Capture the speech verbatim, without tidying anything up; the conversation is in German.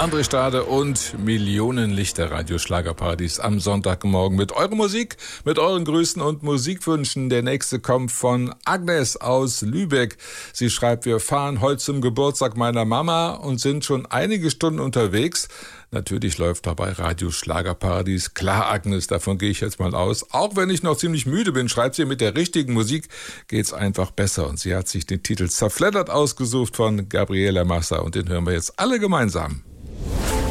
André Stade und Millionenlichter Radio Schlagerparadies am Sonntagmorgen mit eurer Musik, mit euren Grüßen und Musikwünschen. Der nächste kommt von Agnes aus Lübeck. Sie schreibt, wir fahren heute zum Geburtstag meiner Mama und sind schon einige Stunden unterwegs. Natürlich läuft dabei Radio Schlagerparadies. Klar, Agnes, davon gehe ich jetzt mal aus. Auch wenn ich noch ziemlich müde bin, schreibt sie, mit der richtigen Musik geht's einfach besser. Und sie hat sich den Titel Zerfleddert ausgesucht von Gabriela Massa und den hören wir jetzt alle gemeinsam.